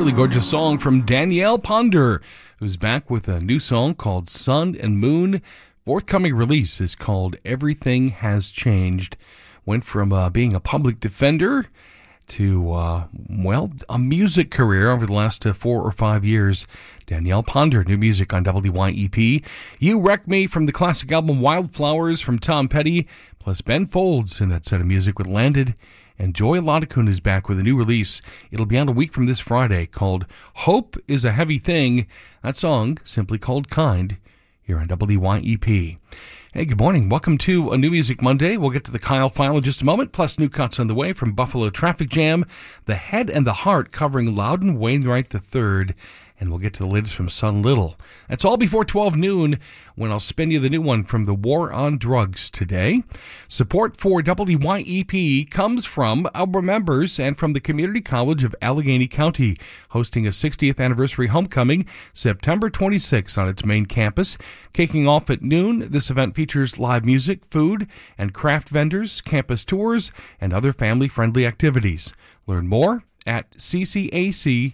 really gorgeous song from Danielle Ponder, who's back with a new song called Sun and Moon. Forthcoming release is called Everything Has Changed. Went from being a public defender to, a music career over the last 4 or 5 years. Danielle Ponder, new music on WYEP. You Wreck Me from the classic album Wildflowers from Tom Petty, plus Ben Folds in that set of music with Landed. And Joy Lodikun is back with a new release. It'll be out a week from this Friday, called Hope is a Heavy Thing. That song, simply called Kind, here on WYEP. Hey, good morning. Welcome to a New Music Monday. We'll get to the Kyle File in just a moment, plus new cuts on the way from Buffalo Traffic Jam, The Head and the Heart covering Loudon Wainwright III, and we'll get to the latest from Son Little. That's all before 12 noon, when I'll spin you the new one from the War on Drugs today. Support for WYEP comes from our members and from the Community College of Allegheny County, hosting a 60th anniversary homecoming September 26th on its main campus. Kicking off at noon, this event features live music, food, and craft vendors, campus tours, and other family-friendly activities. Learn more at ccac.edu.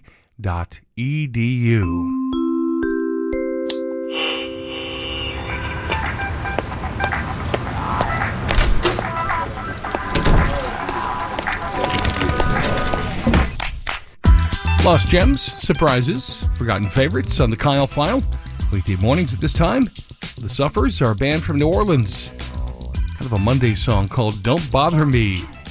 Lost gems, surprises, forgotten favorites on the Kyle File. Weekday mornings at this time. The Suffers are a band from New Orleans. Kind of a Monday song called Don't Bother Me.